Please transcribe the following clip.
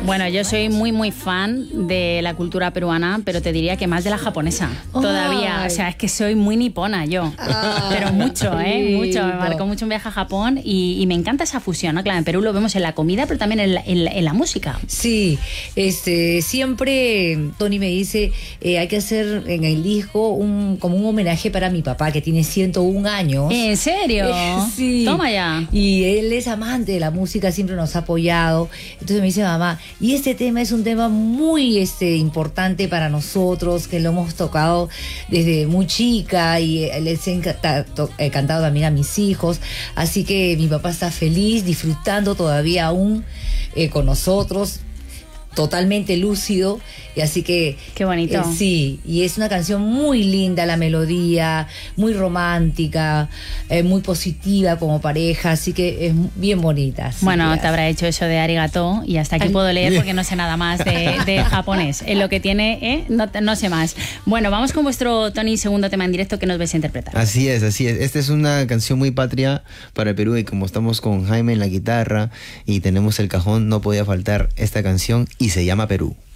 Bueno, yo soy muy fan de la cultura peruana, pero te diría que más de la japonesa. Todavía, o sea, es que soy muy nipona yo. Pero mucho, mucho. Me marcó mucho un viaje a Japón y me encanta esa fusión, ¿no? Claro, en Perú lo vemos en la comida, pero también en la música. Sí, siempre Tony me dice, hay que hacer en el disco como un homenaje para mi papá, que tiene 101 años. ¿En serio? Sí. Toma ya. Y él es amante de la música, siempre nos ha apoyado. Entonces me dice, mamá, y este tema es un tema muy importante para nosotros, que lo hemos tocado desde muy chica y les he cantado también a mis hijos. Así que mi papá está feliz, disfrutando todavía aún con nosotros, totalmente lúcido, y así que qué bonito. Sí, y es una canción muy linda, la melodía, muy romántica, muy positiva como pareja, así que es bien bonita. Bueno, te habrá hecho eso de arigato y hasta aquí puedo leer porque no sé nada más de japonés. En lo que tiene, no sé más. Bueno, vamos con vuestro, Tony, segundo tema en directo que nos vais a interpretar. Así es. Esta es una canción muy patria para el Perú, y como estamos con Jaime en la guitarra y tenemos el cajón, no podía faltar esta canción y se llama Perú.